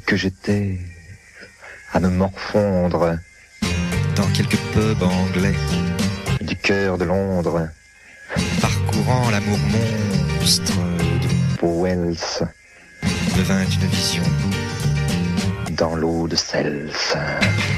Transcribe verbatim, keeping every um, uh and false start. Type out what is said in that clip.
que j'étais à me morfondre dans quelques pubs anglais du cœur de Londres, parcourant l'amour monstre de Powells, devint une vision dans l'eau de Cels.